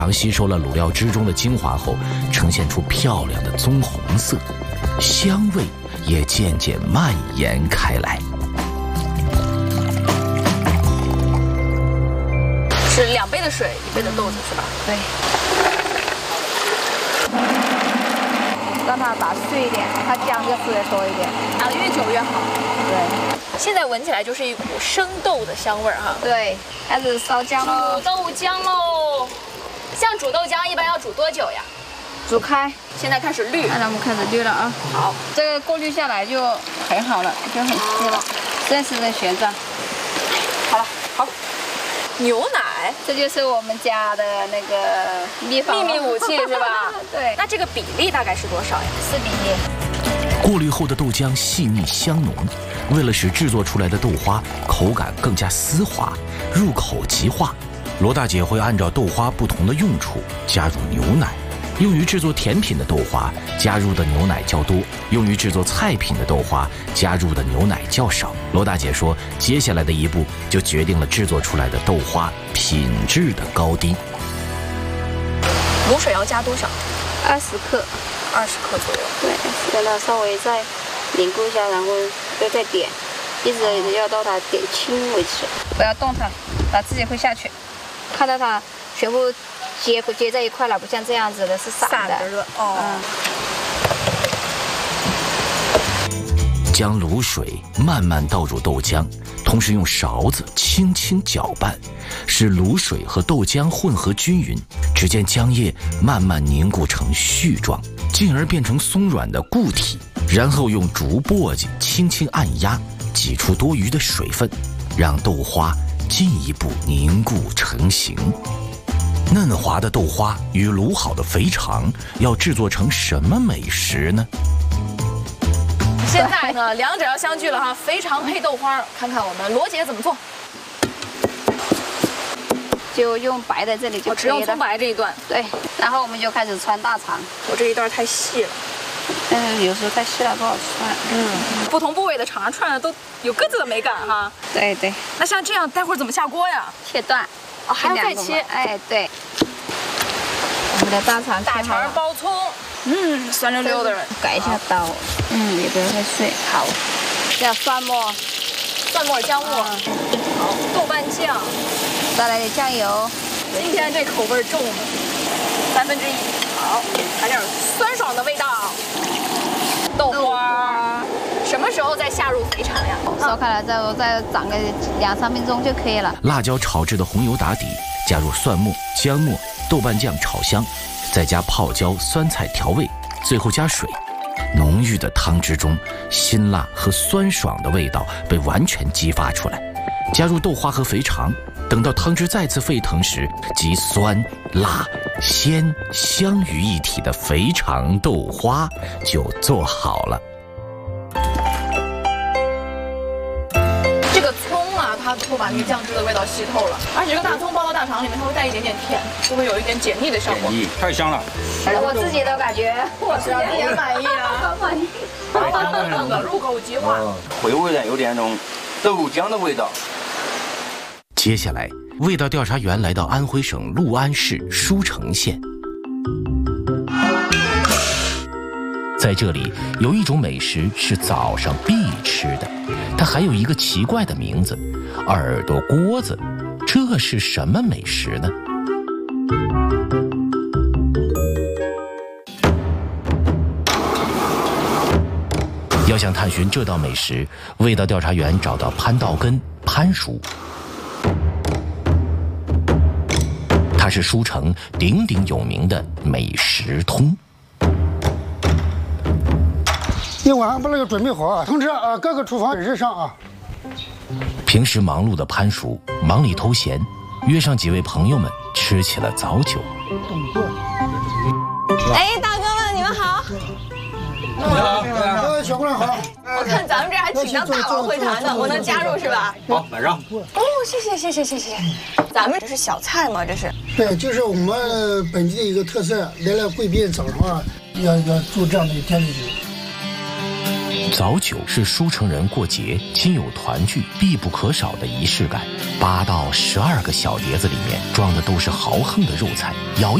吸收了卤料汁中的精华后，呈现出漂亮的棕红色，香味也渐渐蔓延开来。 是2杯的水，1杯的豆子是吧？ 对。让它打碎一点，它姜就撕得多一点， 打得越久越好。 对。 现在闻起来就是一股生豆的香味儿哈。 对，开始烧姜喽。 煮豆浆喽。像煮豆浆一般要煮多久呀？ 煮开。 现在开始滤。 那咱们开始滤了啊。 好， 这个过滤下来就很好了，就很稀了。顺时针旋转。 好了，好。牛奶， 这就是我们家的那个秘密武器是吧？ 对。 那这个比例大概是多少呀 ？4比1。 过滤后的豆浆细腻香浓，为了使制作出来的豆花口感更加丝滑，入口即化，罗大姐会按照豆花不同的用处加入牛奶。用于制作甜品的豆花加入的牛奶较多，用于制作菜品的豆花加入的牛奶较少。罗大姐说，接下来的一步就决定了制作出来的豆花品质的高低。 卤水要加多少 ？20克 ，20克左右。 对，让它稍微再凝固一下，然后再点，一直要到它点轻为止。不要动它，它自己会下去。看到它全部接在一块了，不像这样子的是散的。 哦。 将卤水慢慢倒入豆浆，同时用勺子轻轻搅拌，使卤水和豆浆混合均匀。只见浆液慢慢凝固成絮状，进而变成松软的固体，然后用竹簸箕轻轻按压，挤出多余的水分，让豆花进一步凝固成型。嫩滑的豆花与卤好的肥肠要制作成什么美食呢？ 现在呢，两者要相聚了哈，肥肠配豆花，看看我们罗姐怎么做。 就用白的这里就可以了， 只用葱白这一段。 对，然后我们就开始穿大肠。 我这一段太细了， 但是有时候太细了不好穿。 不同部位的肠串的都有各自的美感哈。 对对。 那像这样，待会儿怎么下锅呀？ 切断。 哦，还要再切。 哎，对。我们的大肠， 大肠包葱，酸溜溜的。 改一下刀，也不要太碎。好，要蒜末， 姜末，好，豆瓣酱， 再来点酱油。 今天这口味重了，1/3。好，来点酸爽的味道。豆花，什么时候再下入肥肠呀？ 烧开了之后再涨个2、3分钟就可以了。 辣椒炒制的红油打底，加入蒜末、姜末、豆瓣酱炒香，再加泡椒、酸菜调味，最后加水。浓郁的汤汁中，辛辣和酸爽的味道被完全激发出来。加入豆花和肥肠，等到汤汁再次沸腾时，集酸、辣、鲜、香于一体的肥肠豆花就做好了。 这个葱啊，它会把那个酱汁的味道吸透了，而且这个大葱包到大肠里面，它会带一点点甜，就会有一点解腻的效果。 太香了！ 我自己都感觉， 我自己也满意啊， 满意。 入口即化， 回味呢有点那种豆浆的味道。 接下来，味道调查员来到安徽省六安市舒城县，在这里有一种美食是早上必吃的，它还有一个奇怪的名字——耳朵锅子。这是什么美食呢？要想探寻这道美食，味道调查员找到潘道根潘叔。他是舒城鼎鼎有名的美食通。 你晚上把那个准备好啊，通知各个厨房人上啊。 平时忙碌的潘叔忙里偷闲，约上几位朋友们吃起了早酒。 哎，大哥们，你们好。 你好， 小姑娘好。 我看咱们这还挺像大佬会谈的，我能加入是吧？ 好，马上。 哦，谢谢。咱们这是小菜吗？这是？ 对，就是我们本地的一个特色，来了贵宾早上要做这样的一天酒。 早酒是舒城人过节亲友团聚必不可少的仪式感。8到12个小碟子里面装的都是豪横的肉菜，舀